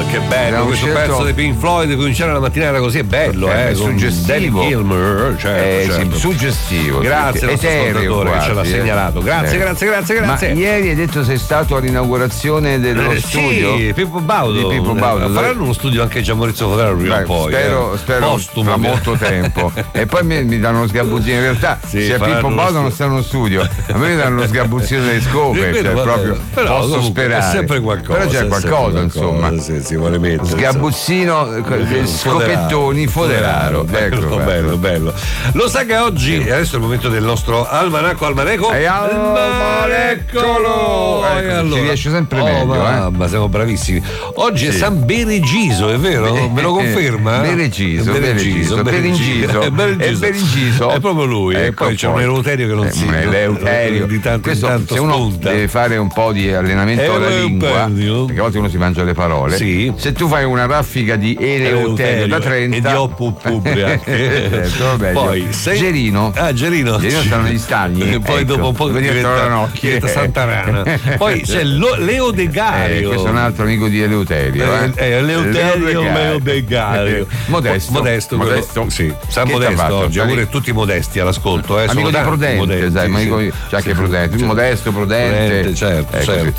che bello questo pezzo dei Pink Floyd, cominciare la mattinata così è bello, suggestivo. Danny Gilmour, certo. Sì, suggestivo. Grazie al nostro ascoltatore che ce l'ha segnalato. Grazie. Ma ieri hai detto sei stato all'inaugurazione dello studio? Sì, Pippo Baudo. Faranno uno studio anche Gian Maurizio Foderaro prima o poi. Spero postumo, tra molto tempo. E poi mi danno lo sgabuzzino. In realtà, se Pippo Baudo non sta in uno studio, a me mi danno lo sgabuzzino delle scope. Proprio posso sperare. È sempre qualcosa. Però c'è qualcosa, insomma. Si vuole mettere. Sgabuzzino, scopettoni, Foderaro. Bello. Lo sa che oggi, adesso è il momento del nostro almanacco. Ci riesce sempre meglio. Ma siamo bravissimi. Oggi è San Beregiso, è vero? Me lo conferma? Beregiso. È proprio lui. E poi c'è un Eleuterio che non si Eleuterio di tanto in tanto se uno spunta. deve fare un po' di allenamento alla lingua, perché a volte uno si mangia le parole. Sì. Se tu fai una raffica di Eleuterio da 30 e di Oppubria poi Gerino stanno negli stagni e poi dopo un po' diventa Santarana. Poi c'è Leo De Gario, questo è un altro amico di Eleuterio. Leo De Gario. Modesto. Sì, San Modesto oggi. Auguri tutti modesti all'ascolto. Amico di Prudente, sai, c'è anche Prudente. Modesto, Prudente. Certo.